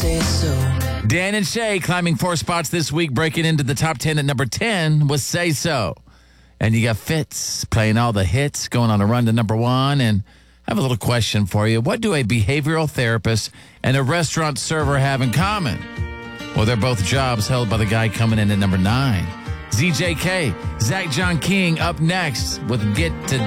say so. Dan and Shay climbing 4 spots this week, breaking into the top 10 at number 10 was Say So. And you got Fitz playing all the hits, going on a run to number 1. And I have a little question for you. What do a behavioral therapist and a restaurant server have in common? Well, they're both jobs held by the guy coming in at number 9. ZJK, Zach John King up next with Get to